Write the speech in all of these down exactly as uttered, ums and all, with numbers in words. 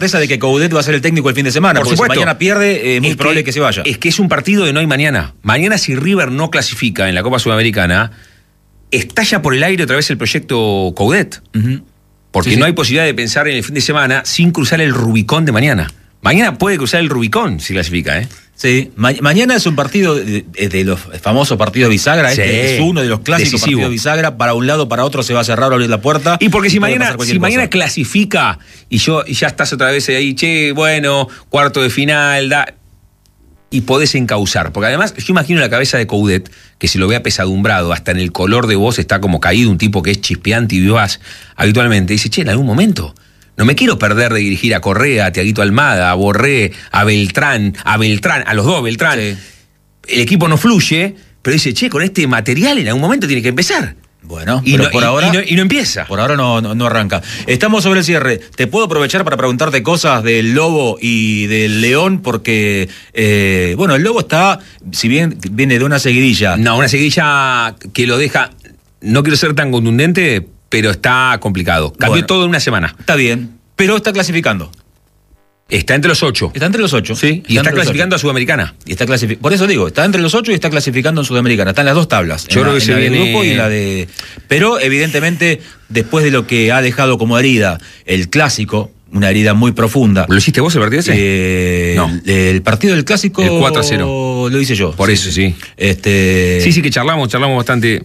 sorpresa de que Coudet va a ser el técnico el fin de semana. Por porque supuesto. Si mañana pierde, es muy es probable que, que se vaya. Es que es un partido de no hay mañana. Mañana, si River no clasifica en la Copa Sudamericana, estalla por el aire otra vez el proyecto Coudet. Uh-huh. Porque sí, no sí. hay posibilidad de pensar en el fin de semana sin cruzar el Rubicón de mañana. Mañana puede cruzar el Rubicón si clasifica, ¿eh? Sí, Ma- mañana es un partido de, de los famosos partidos bisagra. Sí. Este es uno de los clásicos Decisivo. partidos bisagra. Para un lado, para otro se va a cerrar o abrir la puerta. Y porque si puede mañana, pasar cualquier si mañana cosa. clasifica y yo y ya estás otra vez ahí, che, bueno, cuarto de final, da, y podés encauzar. Porque además, yo imagino la cabeza de Coudet, que si lo ve apesadumbrado, hasta en el color de voz está como caído, un tipo que es chispeante y vivaz habitualmente. Dice, che, en algún momento no me quiero perder de dirigir a Correa, a Tiaguito Almada, a Borré, a Beltrán, a Beltrán, a los dos Beltrán. Sí. El equipo no fluye, pero dice, che, con este material en algún momento tiene que empezar. Bueno, Y pero no, por y- ahora... y no- y no empieza. Por ahora no, no, no arranca. Estamos sobre el cierre. Te puedo aprovechar para preguntarte cosas del Lobo y del León, porque, eh, bueno, el Lobo está, si bien viene de una seguidilla. No, una seguidilla que lo deja, no quiero ser tan contundente, pero está complicado. Cambió Bueno. todo en una semana. Está bien, pero está clasificando. Está entre los ocho. Está entre los ocho. Sí, y está entre los clasificando ocho. a Sudamericana. Y está clasific- Por eso digo, está entre los ocho y está clasificando en Sudamericana. Están las dos tablas. Yo en creo la, que en se la del viene- grupo y en la de. Pero, evidentemente, después de lo que ha dejado como herida el clásico, una herida muy profunda. ¿Lo hiciste vos el partido ese? Eh, No. el, el partido del clásico. El cuatro a cero. Lo hice yo. Por Sí, eso, sí. Este, Sí, sí, que charlamos, charlamos bastante.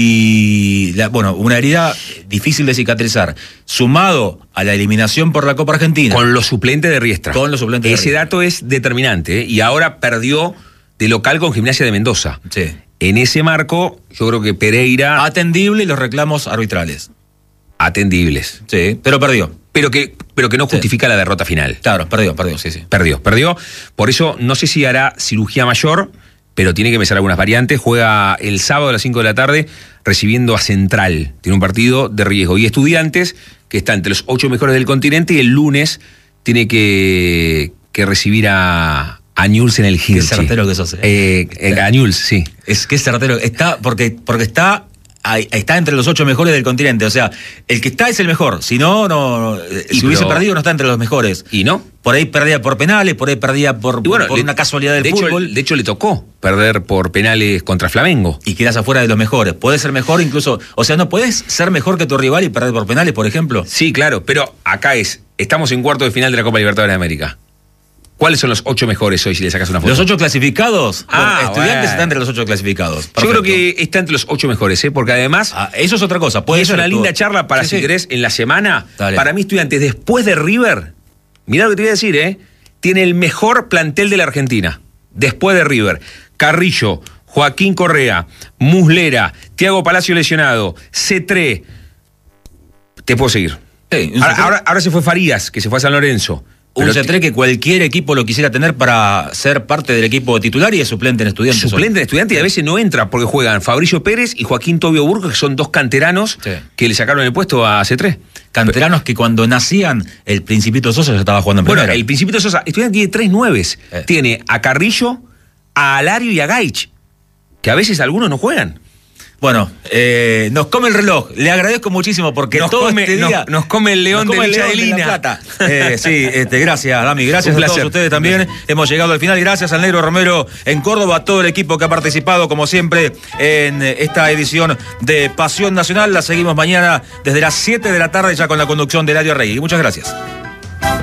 Y, la- bueno, una herida difícil de cicatrizar. Sumado a la eliminación por la Copa Argentina. Con los suplentes de Riestra. Con los suplentes de Ese Riestra. dato es determinante, ¿eh? Y ahora perdió de local con Gimnasia de Mendoza. Sí. En ese marco, yo creo que Pereira, Atendible los reclamos arbitrales. atendibles. Sí, pero perdió. Pero que, pero que no justifica la derrota final. Claro, perdió, perdió, sí, sí. Perdió, perdió. Por eso no sé si hará cirugía mayor, pero tiene que empezar algunas variantes. Juega el sábado a las cinco de la tarde recibiendo a Central. Tiene un partido de riesgo. Y Estudiantes, que está entre los ocho mejores del continente, y el lunes tiene que, que recibir a, a Newell's en el Hirschi. Qué certero que sos, eh. Eh, eh, a Newell's, sí. Es que es certero. Está, porque, porque está, ahí- está entre los ocho mejores del continente. O sea, el que está es el mejor. Si no, no. Y Si hubiese pero- perdido, no está entre los mejores. ¿Y no? Por ahí perdía por penales, por ahí perdía por, Y bueno, por le- una casualidad del de hecho, fútbol. de hecho, le tocó perder por penales contra Flamengo. Y quedas afuera de los mejores. Puedes ser mejor incluso. O sea, ¿no puedes ser mejor que tu rival y perder por penales, por ejemplo? Sí, claro, pero acá es, estamos en cuarto de final de la Copa Libertadores de América. ¿Cuáles son los ocho mejores hoy si le sacas una foto? ¿Los ocho clasificados? Ah, Bueno, Estudiantes bueno. está entre los ocho clasificados. Yo Perfecto. creo que está entre los ocho mejores, ¿eh? Porque además Ah, eso es otra cosa. Puede es ser una tu- linda charla para, Sí, si sí. querés, en la semana. Dale. Para mí, Estudiantes, después de River, mirá lo que te voy a decir, ¿eh? Tiene el mejor plantel de la Argentina. Después de River. Carrillo, Joaquín Correa, Muslera, Thiago Palacio lesionado, Cetré. Te puedo seguir. Sí, un Ahora, Cetré- ahora, ahora se fue Farías, que se fue a San Lorenzo. Un Pero Cetré que cualquier equipo lo quisiera tener para ser parte del equipo titular y es suplente en Estudiantes. hoy. Suplente de Estudiantes y a veces no entra porque juegan Fabricio Pérez y Joaquín Tobio Burgos, que son dos canteranos Sí. que le sacaron el puesto a C tres. Canteranos que cuando nacían, el Principito Sosa ya estaba jugando en Bueno, primera. el Principito Sosa, Estudiantes tiene tres nueves. Eh. Tiene a Carrillo, a Alario y a Gaich, que a veces algunos no juegan. Bueno, eh, nos come el reloj. Le agradezco muchísimo porque Nos todo come- este nos- día... nos come el león nos come de el Villa león de de La Lina. Plata. Eh, sí, este, gracias, Dami. Gracias Un a placer. todos ustedes también. Hemos llegado al final. Gracias al Negro Romero en Córdoba, a todo el equipo que ha participado, como siempre, en esta edición de Pasión Nacional. La seguimos mañana desde las siete de la tarde ya con la conducción de Eladio Rey. Muchas gracias.